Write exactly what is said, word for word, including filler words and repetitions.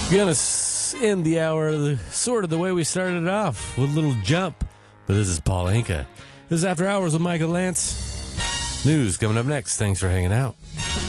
We're going to end the hour the, sort of the way we started it off, with a little jump. But this is Paul Anka. This is After Hours with Michael Lance. News coming up next. Thanks for hanging out.